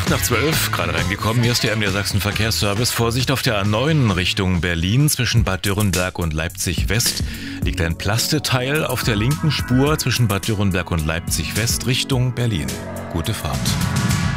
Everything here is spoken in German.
8:12, gerade reingekommen. Hier ist der MDR Sachsen Verkehrsservice. Vorsicht auf der A9 Richtung Berlin zwischen Bad Dürrenberg und Leipzig West. Liegt ein Plasteteil auf der linken Spur zwischen Bad Dürrenberg und Leipzig West Richtung Berlin. Gute Fahrt.